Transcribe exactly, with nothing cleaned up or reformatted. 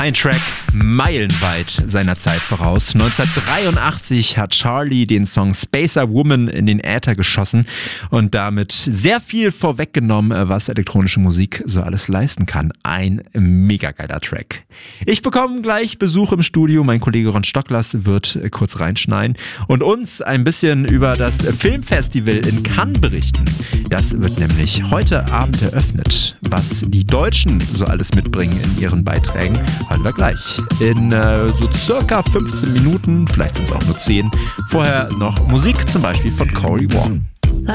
Ein Track meilenweit seiner Zeit voraus. neunzehnhundertdreiundachtzig hat Charlie den Song Spacer Woman in den Äther geschossen und damit sehr viel vorweggenommen, was elektronische Musik so alles leisten kann. Ein mega geiler Track. Ich bekomme gleich Besuch im Studio. Mein Kollege Ron Stocklers wird kurz reinschneiden und uns ein bisschen über das Filmfestival in Cannes berichten. Das wird nämlich heute Abend eröffnet. Was die Deutschen so alles mitbringen in ihren Beiträgen, hören wir gleich. In äh, so circa fünfzehn Minuten, vielleicht sind es auch nur zehn. Vorher noch Musik, zum Beispiel von Cory Wong.